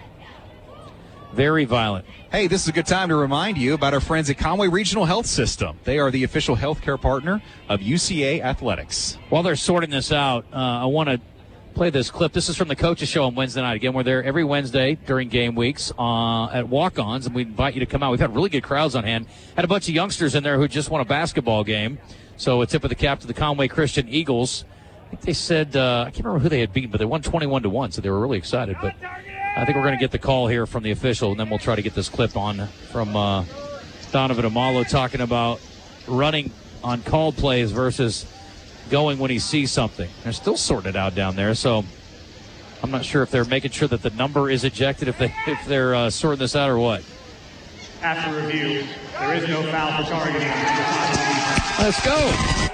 Very violent. Hey, this is a good time to remind you about our friends at Conway Regional Health System. They are the official healthcare partner of UCA Athletics. While they're sorting this out, I want to play this clip. This is from the Coaches Show on Wednesday night. Again, we're there every Wednesday during game weeks at Walk-Ons, and we invite you to come out. We've had really good crowds on hand. Had a bunch of youngsters in there who just won a basketball game. So a tip of the cap to the Conway Christian Eagles. I think they said, I can't remember who they had beaten, but they won 21-1, so they were really excited. But I think we're going to get the call here from the official, and then we'll try to get this clip on from Donovan Amalo talking about running on called plays versus going when he sees something. They're still sorting it out down there, so I'm not sure if they're making sure that the number is ejected, if they're sorting this out or what. After review, there is no foul for targeting. Let's go.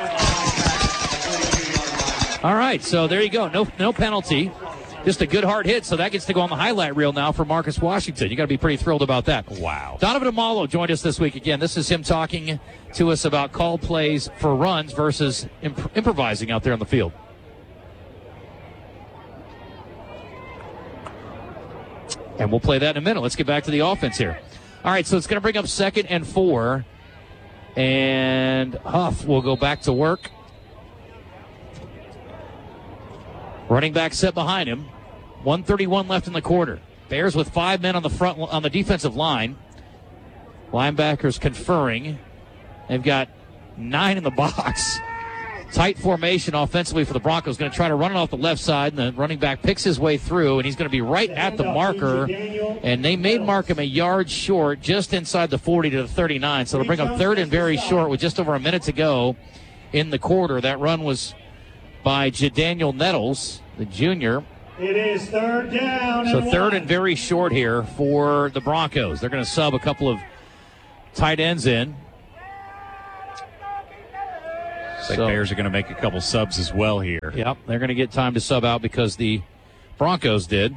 All right, so there you go. No penalty. Just a good hard hit, so that gets to go on the highlight reel now for Marcus Washington. You got to be pretty thrilled about that. Wow. Donovan Amalo joined us this week again. This is him talking to us about called plays for runs versus improvising out there on the field. And we'll play that in a minute. Let's get back to the offense here. All right, so it's going to bring up 2nd and 4. And Huff will go back to work. Running back set behind him. 1:31 left in the quarter. Bears with 5 men on the defensive line. Linebackers conferring. They've got 9 in the box. tight formation offensively for the Broncos. Going to try to run it off the left side, and the running back picks his way through, and he's going to be right at the marker. And they may mark him a yard short, just inside the 40 to the 39. So it'll bring him third and very short with just over a minute to go in the quarter. That run was by Jadaniel Nettles, the junior. It is third down. So third and very short here for the Broncos. They're going to sub a couple of tight ends in. The Bears are going to make a couple subs as well here. Yep, they're going to get time to sub out because the Broncos did.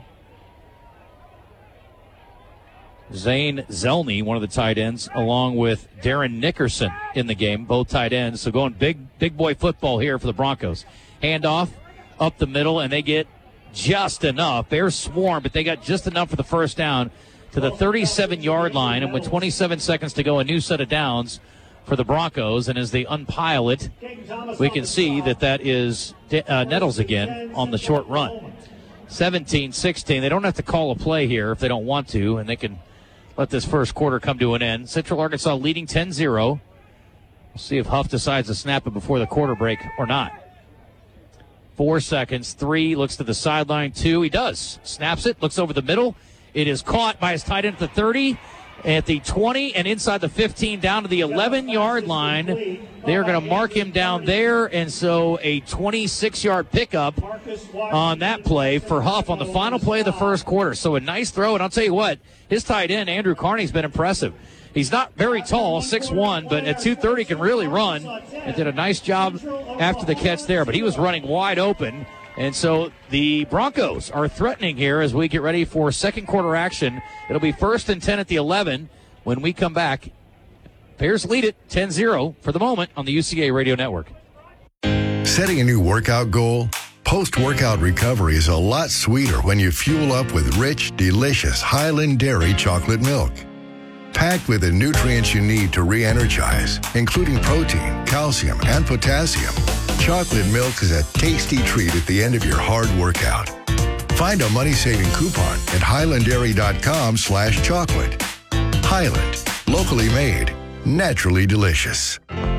Zane Zelny, one of the tight ends, along with Darren Nickerson in the game, both tight ends. So going big boy football here for the Broncos. Handoff up the middle, and they get just enough. Bears swarm, but they got just enough for the first down to the 37-yard line. And with 27 seconds to go, a new set of downs for the Broncos. And as they unpile it, we can see that is Nettles again on the short run. 17-16. They don't have to call a play here if they don't want to, and they can let this first quarter come to an end. Central Arkansas leading 10-0. We'll see if Huff decides to snap it before the quarter break or not. 4 seconds. 3, looks to the sideline. 2, he does. Snaps it, looks over the middle. It is caught by his tight end at the 30, at the 20, and inside the 15, down to the 11-yard line. They're going to mark him down there, and so a 26-yard pickup on that play for Huff on the final play of the first quarter. So a nice throw, and I'll tell you what, his tight end, Andrew Carney's been impressive. He's not very tall, 6'1", but at 230 can really run, and did a nice job after the catch there. But he was running wide open, and so the Broncos are threatening here as we get ready for second quarter action. It'll be 1st and 10 at the 11 when we come back. Bears lead it 10-0 for the moment on the UCA Radio Network. Setting a new workout goal? Post-workout recovery is a lot sweeter when you fuel up with rich, delicious Highland Dairy chocolate milk. Packed with the nutrients you need to re-energize, including protein, calcium, and potassium, chocolate milk is a tasty treat at the end of your hard workout. Find a money-saving coupon at highlanddairy.com/chocolate. Highland, locally made, naturally delicious.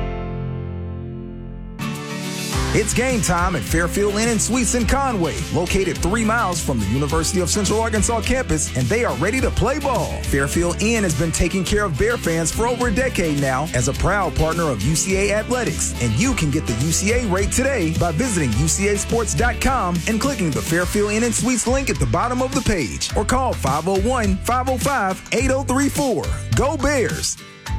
It's game time at Fairfield Inn & Suites in Conway, located 3 miles from the University of Central Arkansas campus, and they are ready to play ball. Fairfield Inn has been taking care of Bear fans for over a decade now as a proud partner of UCA Athletics, and you can get the UCA rate today by visiting UCAsports.com and clicking the Fairfield Inn & Suites link at the bottom of the page, or call 501-505-8034. Go Bears!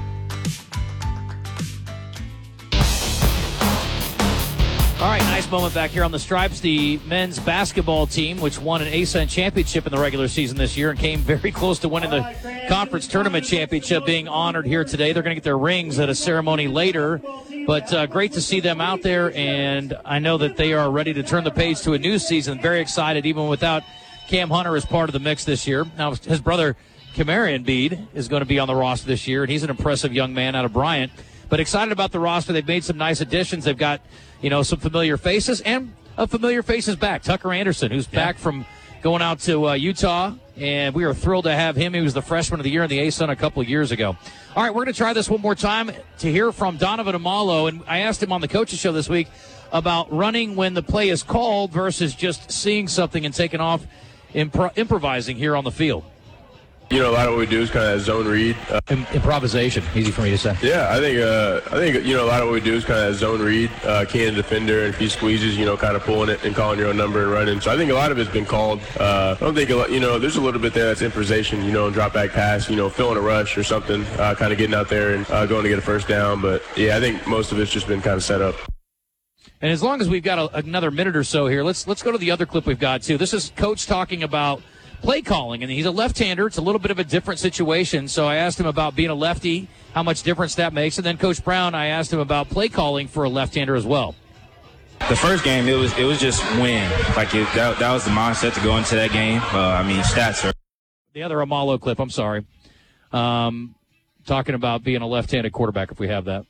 All right, nice moment back here on the Stripes. The men's basketball team, which won an ASUN championship in the regular season this year and came very close to winning the conference tournament championship, being honored here today. They're going to get their rings at a ceremony later, but great to see them out there, and I know that they are ready to turn the page to a new season. Very excited, even without Cam Hunter as part of the mix this year. Now, his brother, Kamarian Bede, is going to be on the roster this year, and he's an impressive young man out of Bryant. But excited about the roster. They've made some nice additions. They've got, some familiar faces, and a familiar face is back. Tucker Anderson, who's back from going out to Utah, and we are thrilled to have him. He was the freshman of the year in the ASUN a couple of years ago. All right, we're going to try this one more time to hear from Donovan Amalo, and I asked him on the coaches show this week about running when the play is called versus just seeing something and taking off, improvising here on the field. A lot of what we do is kind of zone read. Improvisation, easy for me to say. Yeah, I think a lot of what we do is kind of zone read, can the defender, and if he squeezes, kind of pulling it and calling your own number and running. So I think a lot of it's been called. I don't think, there's a little bit there that's improvisation, drop back pass, filling a rush or something, kind of getting out there and going to get a first down. But, yeah, I think most of it's just been kind of set up. And as long as we've got another minute or so here, let's go to the other clip we've got, too. This is Coach talking about play calling, and he's a left-hander. It's a little bit of a different situation, so I asked him about being a lefty, how much difference that makes, and then Coach Brown, I asked him about play calling for a left-hander as well. The first game, it was just win. That was the mindset to go into that game. Stats are. The other Amalo clip, I'm sorry, talking about being a left-handed quarterback, if we have that.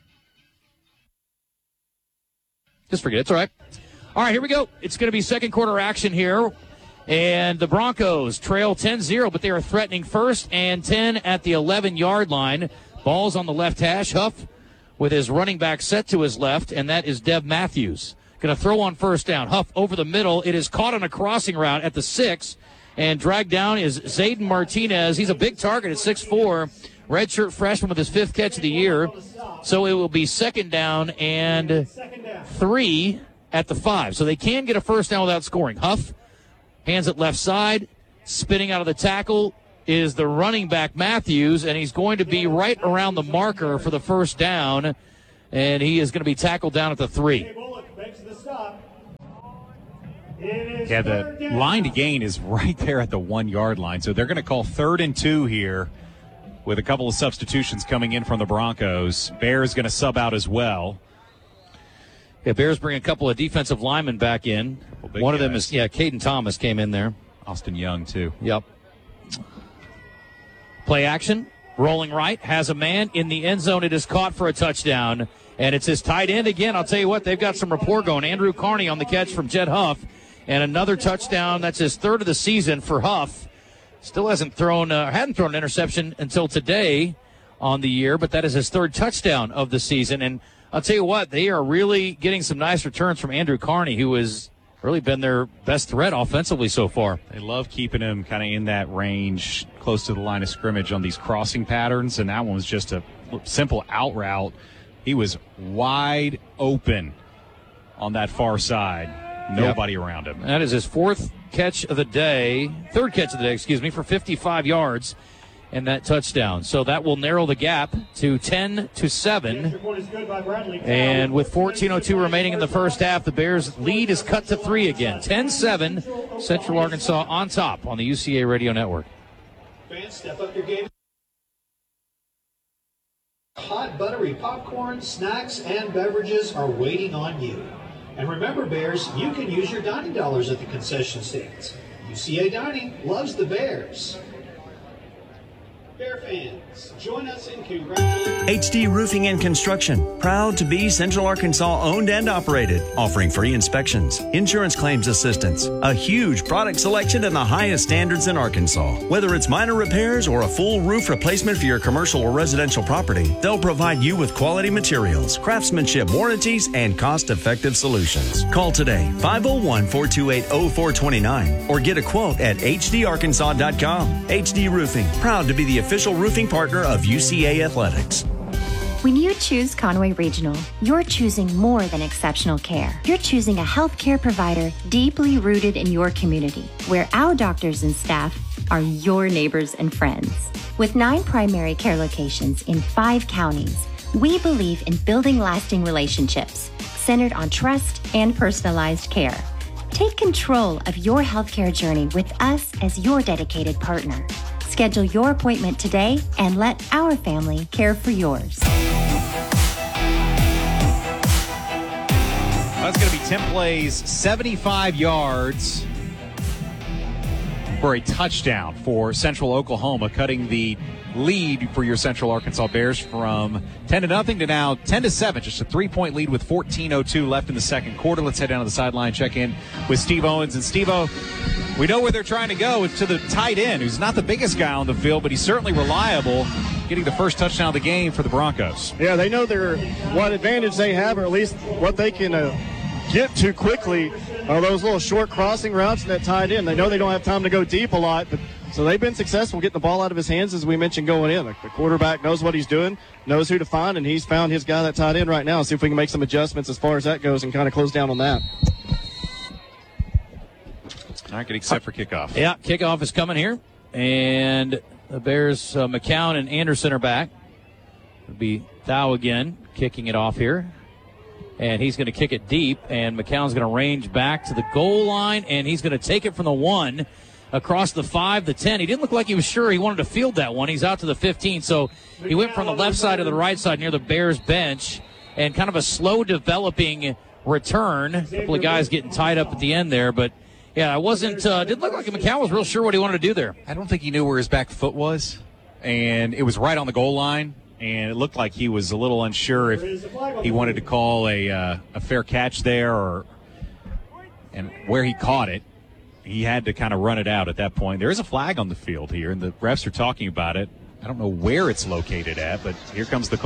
Just forget it. It's all right. All right, here we go. It's going to be second quarter action here. And the Broncos trail 10-0, but they are threatening 1st and 10 at the 11-yard line. Ball's on the left hash. Huff with his running back set to his left, and that is Dev Matthews. Going to throw on first down. Huff over the middle. It is caught on a crossing route at the 6, and dragged down is Zayden Martinez. He's a big target at 6'4", redshirt freshman with his 5th catch of the year. So it will be 2nd down and 3 at the 5. So they can get a first down without scoring. Huff, hands it left side, spinning out of the tackle is the running back Matthews, and he's going to be right around the marker for the first down, and he is going to be tackled down at the 3. Yeah, the line to gain is right there at the 1-yard line, so they're going to call 3rd and 2 here with a couple of substitutions coming in from the Broncos. Bears going to sub out as well. Yeah, Bears bring a couple of defensive linemen back in. One of them is, Caden Thomas came in there. Austin Young, too. Yep. Play action, rolling right, has a man in the end zone. It is caught for a touchdown, and it's his tight end again. I'll tell you what, they've got some rapport going. Andrew Carney on the catch from Jed Huff, and another touchdown. That's his 3rd of the season for Huff. Still hadn't thrown an interception until today on the year, but that is his 3rd touchdown of the season. And I'll tell you what, they are really getting some nice returns from Andrew Carney, who has really been their best threat offensively so far. They love keeping him kind of in that range, close to the line of scrimmage on these crossing patterns, and that one was just a simple out route. He was wide open on that far side. Nobody around him. That is his 3rd catch of the day, for 55 yards and that touchdown. So that will narrow the gap to 10-7. And with 14:02 remaining in the first half, the Bears' lead is cut to 3 again. 10-7, Central Arkansas on top on the UCA Radio Network. Fans, step up your game. Hot, buttery popcorn, snacks, and beverages are waiting on you. And remember, Bears, you can use your dining dollars at the concession stands. UCA Dining loves the Bears. Bear fans, join us in congratulating HD Roofing and Construction, proud to be Central Arkansas owned and operated, offering free inspections, insurance claims assistance, a huge product selection and the highest standards in Arkansas. Whether it's minor repairs or a full roof replacement for your commercial or residential property, they'll provide you with quality materials, craftsmanship warranties, and cost-effective solutions. Call today, 501-428-0429, or get a quote at hdarkansas.com. HD Roofing, proud to be the official roofing partner of UCA Athletics. When you choose Conway Regional, you're choosing more than exceptional care. You're choosing a healthcare provider deeply rooted in your community, where our doctors and staff are your neighbors and friends. With 9 primary care locations in 5 counties, we believe in building lasting relationships centered on trust and personalized care. Take control of your healthcare journey with us as your dedicated partner. Schedule your appointment today and let our family care for yours. That's going to be Tim Play's 75 yards for a touchdown for Central Oklahoma, cutting the lead for your Central Arkansas Bears from 10-0 to now 10-7, just a 3-point lead with 14:02 left in the second quarter. Let's head down to the sideline, check in with Steve Owens. And Steve-O, we know where they're trying to go. It's to the tight end, who's not the biggest guy on the field, but he's certainly reliable, getting the first touchdown of the game for the Broncos. Yeah, they know what advantage they have, or at least what they can get to quickly, are those little short crossing routes and that tight end. They know they don't have time to go deep a lot, but so they've been successful getting the ball out of his hands, as we mentioned going in. The quarterback knows what he's doing, knows who to find, and he's found his guy, that tight end, right now. See if we can make some adjustments as far as that goes and kind of close down on that. Not getting set for kickoff. Yeah, kickoff is coming here. And the Bears, McCown and Anderson are back. It'll be Thau again kicking it off here. And he's going to kick it deep. And McCown's going to range back to the goal line. And he's going to take it from the 1 across the 5, the 10. He didn't look like he was sure he wanted to field that one. He's out to the 15. So he went from the left side to the right side near the Bears bench. And kind of a slow developing return. A couple of guys getting tied up at the end there. But yeah, I wasn't, didn't look like McCown was real sure what he wanted to do there. I don't think he knew where his back foot was, and it was right on the goal line, and it looked like he was a little unsure if he wanted to call a fair catch there and where he caught it. He had to kind of run it out at that point. There is a flag on the field here, and the refs are talking about it. I don't know where it's located at, but here comes the call.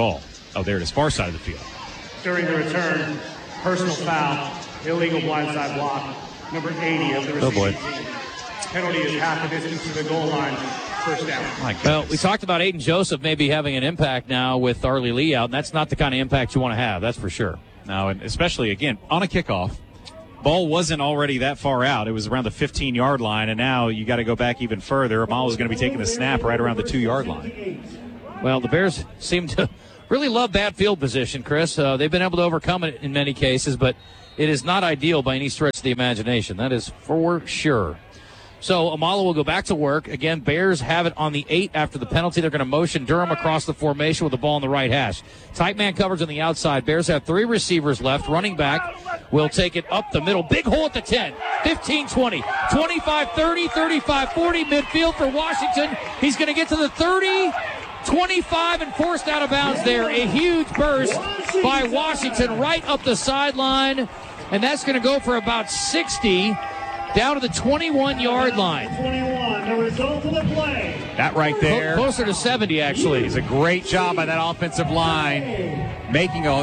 Oh, there it is, far side of the field. During the return, personal foul, illegal blindside block, number 80 of the receiving team. Penalty is half the distance to the goal line. First down. Well, we talked about Aiden Joseph maybe having an impact now with Arlie Lee out, and that's not the kind of impact you want to have, that's for sure. No, and especially, again, on a kickoff, ball wasn't already that far out. It was around the 15-yard line, and now you got to go back even further. Amalo's going to be taking the snap right around the 2-yard line. Well, the Bears seem to really love bad field position, Chris. They've been able to overcome it in many cases, but it is not ideal by any stretch of the imagination. That is for sure. So Amalo will go back to work. Again, Bears have it on the 8 after the penalty. They're going to motion Durham across the formation with the ball on the right hash. Tight man coverage on the outside. Bears have 3 receivers left. Running back will take it up the middle. Big hole at the 10, 15, 20, 25, 30, 35, 40. Midfield for Washington. He's going to get to the 30, 25, and forced out of bounds there. A huge burst by Washington right up the sideline. And that's going to go for about 60. Down to the 21-yard line. 21, the result of the play. That right there. Closer to 70, actually. It's a great job by that offensive line, making a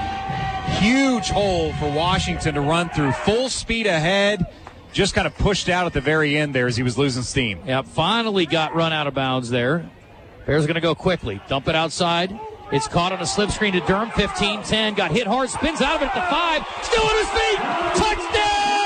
huge hole for Washington to run through. Full speed ahead, just kind of pushed out at the very end there as he was losing steam. Yep, finally got run out of bounds there. Bears going to go quickly. Dump it outside. It's caught on a slip screen to Durham. 15-10. Got hit hard. Spins out of it at the 5. Still on his feet. Touchdown!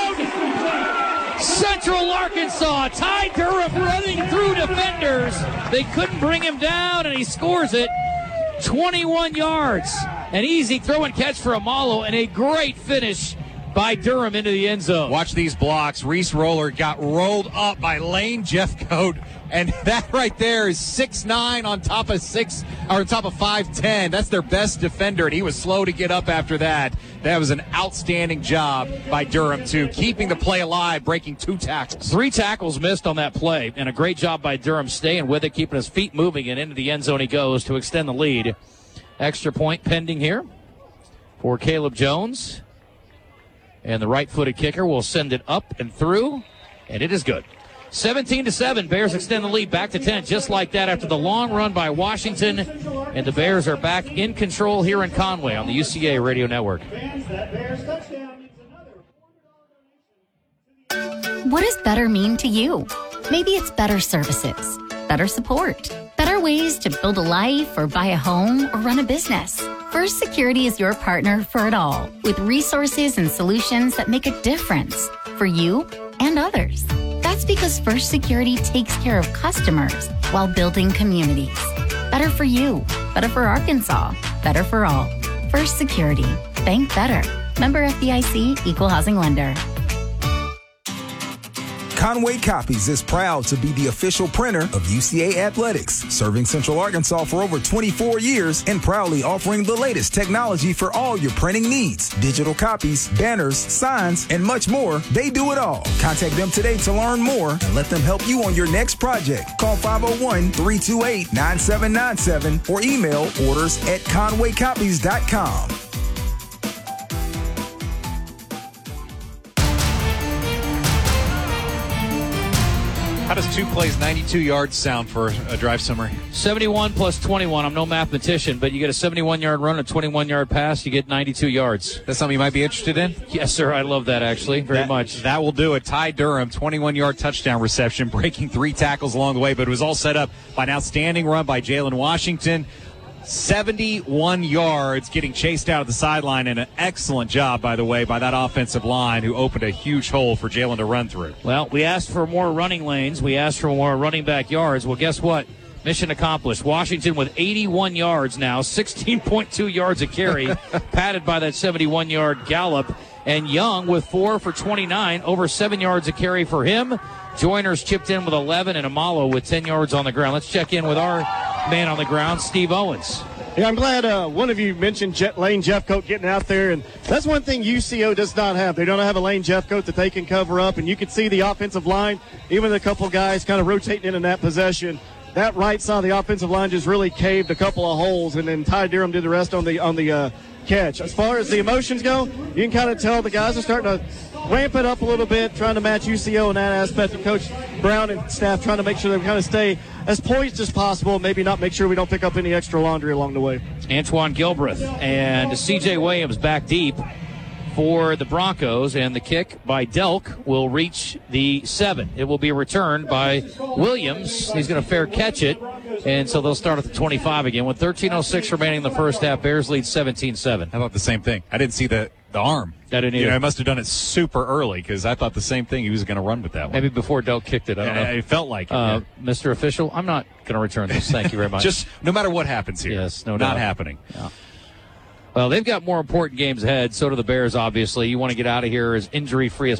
Central Arkansas. Ty Durham running through defenders. They couldn't bring him down, and he scores it. 21 yards. An easy throw and catch for Amalo, and a great finish by Durham into the end zone. Watch these blocks. Reese Roller got rolled up by Lane Jeffcoat, and that right there is 6'9" on top of 5'10". That's their best defender, and he was slow to get up after that. That was an outstanding job by Durham, too, keeping the play alive, breaking 2 tackles. 3 tackles missed on that play, and a great job by Durham staying with it, keeping his feet moving, and into the end zone he goes to extend the lead. Extra point pending here for Caleb Jones. And the right-footed kicker will send it up and through, and it is good. 17-7, Bears extend the lead back to 10, just like that after the long run by Washington. And the Bears are back in control here in Conway on the UCA Radio Network. What does better mean to you? Maybe it's better services, better support, better ways to build a life or buy a home or run a business. First Security is your partner for it all, with resources and solutions that make a difference for you and others. That's because First Security takes care of customers while building communities. Better for you, better for Arkansas, better for all. First Security. Bank better. Member FDIC, Equal Housing Lender. Conway Copies is proud to be the official printer of UCA Athletics, serving Central Arkansas for over 24 years and proudly offering the latest technology for all your printing needs. Digital copies, banners, signs, and much more. They do it all. Contact them today to learn more and let them help you on your next project. Call 501-328-9797 or email orders@conwaycopies.com. How does 2 plays, 92 yards sound for a drive summary? 71 plus 21. I'm no mathematician, but you get a 71-yard run, a 21-yard pass, you get 92 yards. That's something you might be interested in? Yes, sir. I love that, actually, very much. That will do it. Ty Durham, 21-yard touchdown reception, breaking 3 tackles along the way, but it was all set up by an outstanding run by Jalen Washington. 71 yards, getting chased out of the sideline, and an excellent job, by the way, by that offensive line who opened a huge hole for Jalen to run through. Well, we asked for more running lanes. We asked for more running back yards. Well, guess what? Mission accomplished. Washington with 81 yards now, 16.2 yards a carry, padded by that 71-yard gallop. And Young with 4 for 29, over 7 yards a carry for him. Joiners chipped in with 11, and Amalo with 10 yards on the ground. Let's check in with our man on the ground, Steve Owens. Yeah, I'm glad one of you mentioned Lane Jeffcoat getting out there, and that's one thing UCO does not have. They don't have a Lane Jeffcoat that they can cover up, and you can see the offensive line, even a couple guys kind of rotating in that possession. that right side of the offensive line just really caved a couple of holes, and then Ty Durham did the rest on the catch. As far as the emotions go, you can kind of tell the guys are starting to ramp it up a little bit, trying to match UCO in that aspect, and Coach Brown and staff trying to make sure they kind of stay as poised as possible, maybe not make sure we don't pick up any extra laundry along the way. Antoine Gilbreth and C.J. Williams back deep for the Broncos, and the kick by Delk will reach the 7. It will be returned by Williams. He's going to fair catch it, and so they'll start at the 25 again. With 13:06 remaining in the first half, Bears lead 17-7. I thought the same thing. I didn't see the arm. I didn't either. I must have done it super early because I thought the same thing. He was going to run with that one. Maybe before Delk kicked it. I don't know. It felt like it. Mr. Official, I'm not going to return this. Thank you very much. Just no matter what happens here. Yes, no doubt. Not happening. Yeah. Well, they've got more important games ahead. So do the Bears, obviously. You want to get out of here as injury-free as